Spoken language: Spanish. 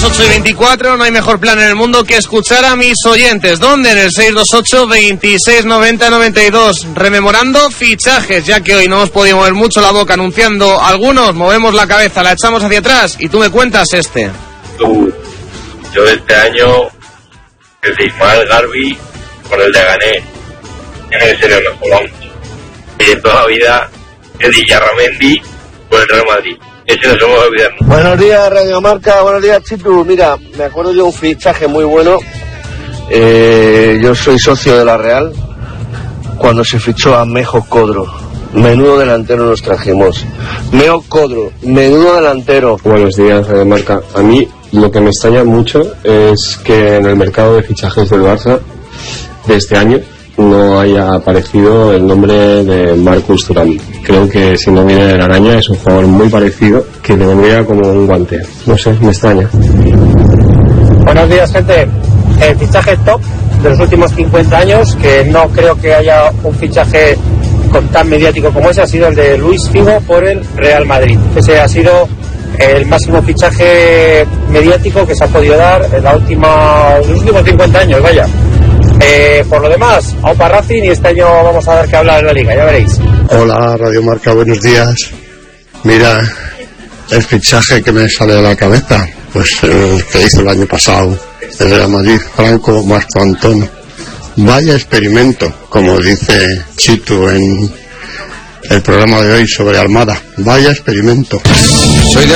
las 8:24, no hay mejor plan en el mundo que escuchar a mis oyentes. ¿Dónde? En el 628 26 90 92. Rememorando fichajes, ya que hoy no hemos podido mover mucho la boca anunciando algunos, movemos la cabeza, la echamos hacia atrás y tú me cuentas este. Yo este año, el de Ismael Garbi con el de Gané, en serio nos jugamos. Y en toda la vida, el de Yarramendi con el Real Madrid. Ese no somos olvidando. Buenos días, Radio Marca, buenos días, Chitu. Mira, me acuerdo yo de un fichaje muy bueno. Yo soy socio de la Real. Cuando se fichó a Mejo Codro, menudo delantero nos trajimos. Meo Codro, menudo delantero. Buenos días, Radio Marca. A mí lo que me extraña mucho es que en el mercado de fichajes del Barça de este año no haya aparecido el nombre de Marcus Thuram. Creo que si no viene de la araña es un jugador muy parecido que le vendría como un guante. No sé, me extraña. Buenos días, gente. El fichaje top de los últimos 50 años, que no creo que haya un fichaje tan mediático como ese, ha sido el de Luis Figo por el Real Madrid. Ese ha sido el máximo fichaje mediático que se ha podido dar en los últimos 50 años, vaya. Por lo demás, aupa Racing, y este año vamos a dar que hablar en la Liga, ya veréis. Hola, Radio Marca, buenos días. Mira, el fichaje que me sale de la cabeza, pues el que hizo el año pasado el Real Madrid, Franco Marco Antón. Vaya experimento, como dice Chitu en el programa de hoy sobre Almada. Vaya experimento.